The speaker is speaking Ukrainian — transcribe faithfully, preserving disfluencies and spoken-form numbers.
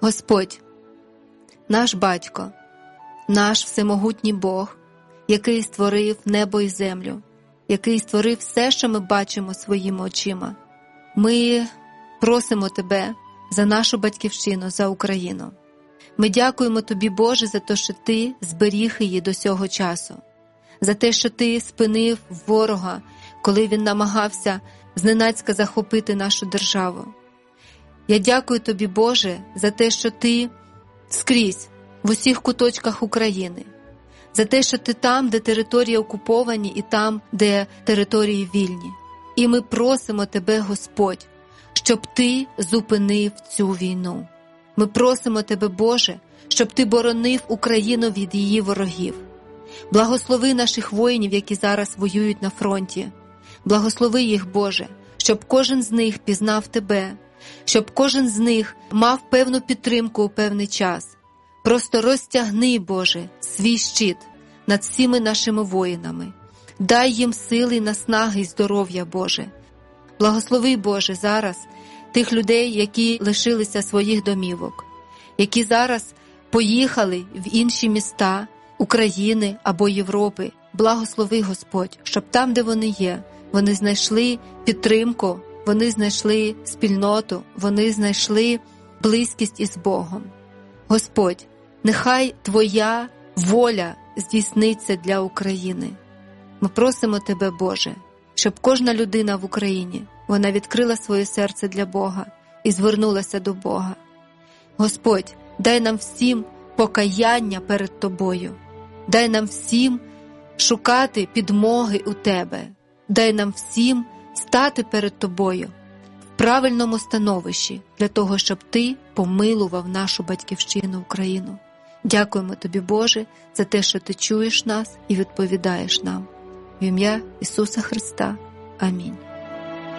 Господь, наш Батько, наш всемогутній Бог, який створив небо і землю, який створив все, що ми бачимо своїми очима. Ми просимо Тебе за нашу Батьківщину, за Україну. Ми дякуємо Тобі, Боже, за те, що Ти зберіг її до цього часу, за те, що Ти спинив ворога, коли він намагався зненацька захопити нашу державу. Я дякую Тобі, Боже, за те, що Ти скрізь, в усіх куточках України, за те, що Ти там, де території окуповані, і там, де території вільні. І ми просимо Тебе, Господь, щоб Ти зупинив цю війну. Ми просимо Тебе, Боже, щоб Ти боронив Україну від її ворогів. Благослови наших воїнів, які зараз воюють на фронті. Благослови їх, Боже, щоб кожен з них пізнав Тебе, щоб кожен з них мав певну підтримку у певний час. Просто розтягни, Боже, свій щит над всіми нашими воїнами. Дай їм сили, наснаги і здоров'я, Боже. Благослови, Боже, зараз тих людей, які лишилися своїх домівок, які зараз поїхали в інші міста України або Європи. Благослови, Господь, щоб там, де вони є, вони знайшли підтримку, вони знайшли спільноту, вони знайшли близькість із Богом. Господь, нехай Твоя воля здійсниться для України. Ми просимо Тебе, Боже, щоб кожна людина в Україні, вона відкрила своє серце для Бога і звернулася до Бога. Господь, дай нам всім покаяння перед Тобою. Дай нам всім шукати підмоги у Тебе. Дай нам всім стати перед Тобою в правильному становищі для того, щоб Ти помилував нашу Батьківщину Україну. Дякуємо Тобі, Боже, за те, що Ти чуєш нас і відповідаєш нам. В ім'я Ісуса Христа. Амінь.